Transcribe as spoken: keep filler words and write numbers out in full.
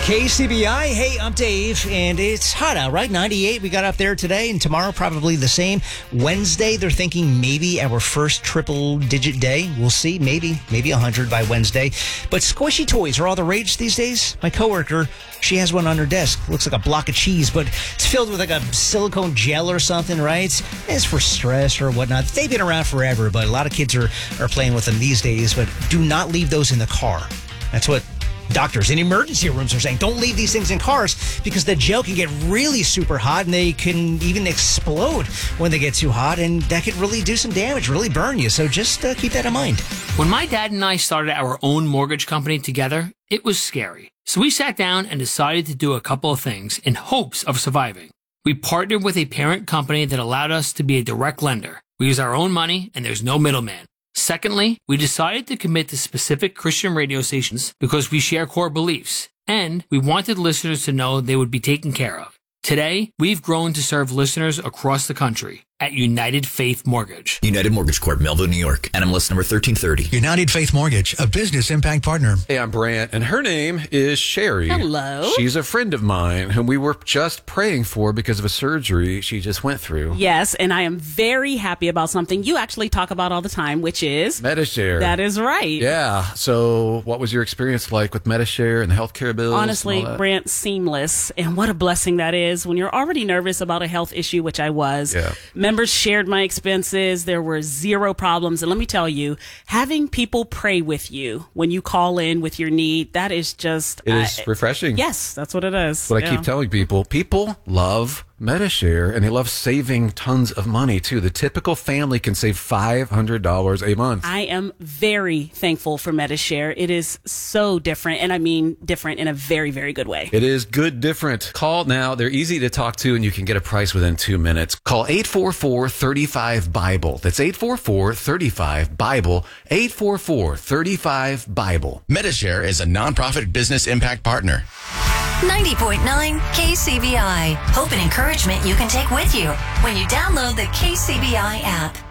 K C B I, hey, I'm Dave, and it's hot out, right? ninety-eight, we got up there today, and tomorrow probably the same. Wednesday, they're thinking maybe our first triple-digit day. We'll see, maybe, maybe one hundred by Wednesday. But squishy toys are all the rage these days. My coworker, she has one on her desk. Looks like a block of cheese, but it's filled with like a silicone gel or something, right? It's for stress or whatnot. They've been around forever, but a lot of kids are, are playing with them these days. But do not leave those in the car. That's what doctors in emergency rooms are saying. Don't leave these things in cars because the gel can get really super hot and they can even explode when they get too hot, and that could really do some damage, really burn you. So just uh, keep that in mind. When my dad and I started our own mortgage company together, it was scary. So we sat down and decided to do a couple of things in hopes of surviving. We partnered with a parent company that allowed us to be a direct lender. We use our own money and there's no middleman. Secondly, we decided to commit to specific Christian radio stations because we share core beliefs, and we wanted listeners to know they would be taken care of. Today, we've grown to serve listeners across the country at United Faith Mortgage. United Mortgage Corp, Melville, New York. N M L S number thirteen thirty. United Faith Mortgage, a business impact partner. Hey, I'm Brant, and her name is Sherry. Hello. She's a friend of mine whom we were just praying for because of a surgery she just went through. Yes, and I am very happy about something you actually talk about all the time, which is Medi-Share. That is right. Yeah. So what was your experience like with Medi-Share and the healthcare bills? Honestly, Brant, seamless. And what a blessing that is when you're already nervous about a health issue, which I was. Yeah. Members shared my expenses. There were zero problems. And let me tell you, having people pray with you when you call in with your need, that is just... It is uh, refreshing. Yes, that's what it is. What yeah. I keep telling people, people love Medi-Share, and they love saving tons of money, too. The typical family can save five hundred dollars a month. I am very thankful for Medi-Share. It is so different, and I mean different in a very, very good way. It is good different. Call now. They're easy to talk to, and you can get a price within two minutes. Call eight four four, three five, BIBLE. That's eight four four, three five, BIBLE. eight four four, three five, BIBLE. Medi-Share is a nonprofit business impact partner. ninety point nine K C B I. Hope and encouragement you can take with you when you download the K C B I app.